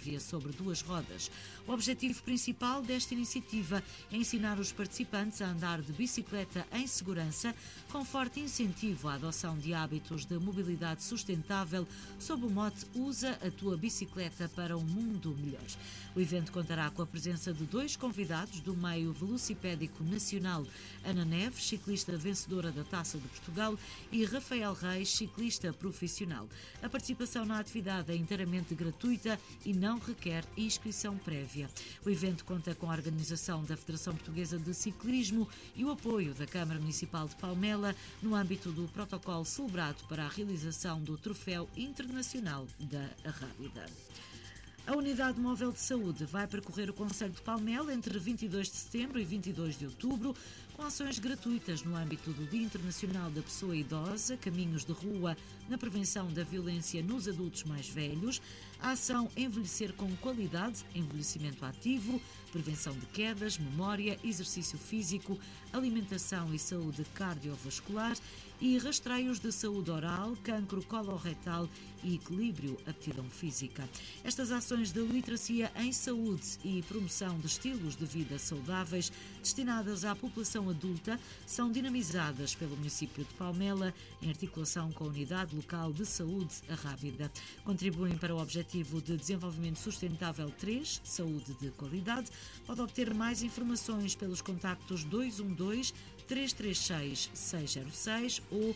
prévia sobre duas rodas. O objetivo principal desta iniciativa é ensinar os participantes a andar de bicicleta em segurança, com forte incentivo à adoção de hábitos de mobilidade sustentável, sob o mote Usa a tua bicicleta para um mundo melhor. O evento contará com a presença de 2 convidados do meio velocipédico nacional: Ana Neves, ciclista vencedora da Taça de Portugal, e Rafael Reis, ciclista profissional. A participação na atividade é inteiramente gratuita e não requer inscrição prévia. O evento conta com a organização da Federação Portuguesa de Ciclismo e o apoio da Câmara Municipal de Palmela no âmbito do protocolo celebrado para a realização do Troféu Internacional da Rábida. A Unidade Móvel de Saúde vai percorrer o concelho de Palmela entre 22 de setembro e 22 de outubro, com ações gratuitas no âmbito do Dia Internacional da Pessoa Idosa, caminhos de rua na prevenção da violência nos adultos mais velhos, a ação Envelhecer com Qualidade, envelhecimento ativo, prevenção de quedas, memória, exercício físico, alimentação e saúde cardiovascular e rastreios de saúde oral, cancro coloretal e equilíbrio, aptidão física. Estas ações de literacia em saúde e promoção de estilos de vida saudáveis destinadas à população adulta são dinamizadas pelo município de Palmela em articulação com a Unidade Local de Saúde, a Rábida. Contribuem para o Objetivo de Desenvolvimento Sustentável 3, Saúde de Qualidade. Pode obter mais informações pelos contactos 212 336 606 ou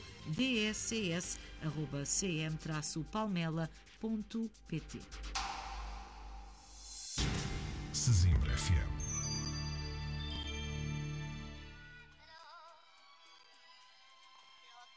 dscs@cm-palmela.pt. Sesimbra FM